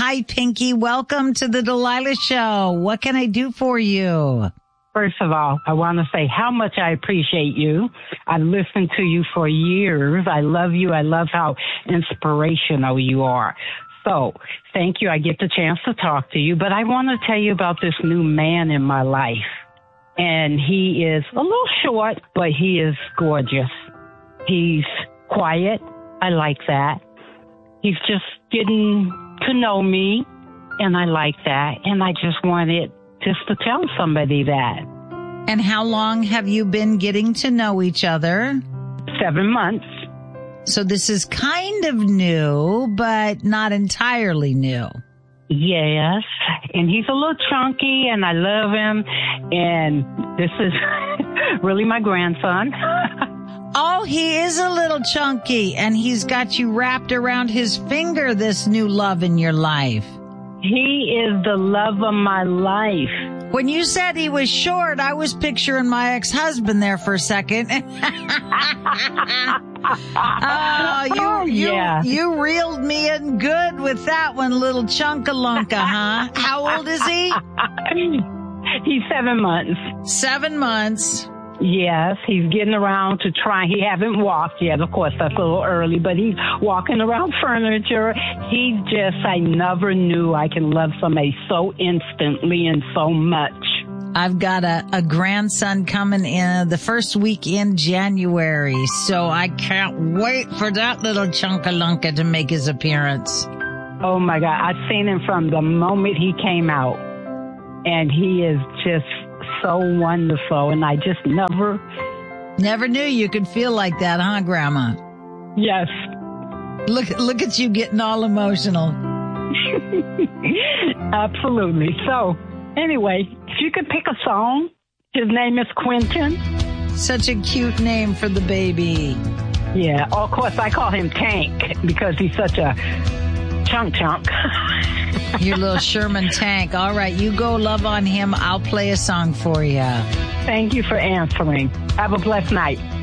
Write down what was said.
Hi, Pinky. Welcome to the Delilah Show. What can I do for you? First of all, I want to say how much I appreciate you. I've listened to you for years. I love you. I love how inspirational you are. So, thank you. I get the chance to talk to you. But I want to tell you about this new man in my life. And he is a little short, but he is gorgeous. He's quiet. I like that. He's just getting to know me, and I like that. And I just wanted just to tell somebody that. And how long have you been getting to know each other? 7 months. So this is kind of new, but not entirely new. Yes. And he's a little chunky, and I love him. And this is really my grandson. Oh, he is a little chunky, and he's got you wrapped around his finger, this new love in your life. He is the love of my life. When you said he was short, I was picturing my ex-husband there for a second. You reeled me in good with that one, little chunkalunka, huh? How old is he? He's 7 months. 7 months. Yes, he's getting around to try. He hasn't walked yet. Of course, that's a little early, but he's walking around furniture. I never knew I can love somebody so instantly and so much. I've got a grandson coming in the first week in January, so I can't wait for that little chunkalunka to make his appearance. Oh, my God. I've seen him from the moment he came out, and he is just so wonderful, and I just never knew you could feel like that, huh, Grandma? Yes. Look at you getting all emotional. Absolutely. So, anyway, if you could pick a song, his name is Quentin. Such a cute name for the baby. Yeah. Oh, of course, I call him Tank because he's such a chunk. Your little Sherman Tank. All right, you go love on him. I'll play a song for you. Thank you for answering. Have a blessed night.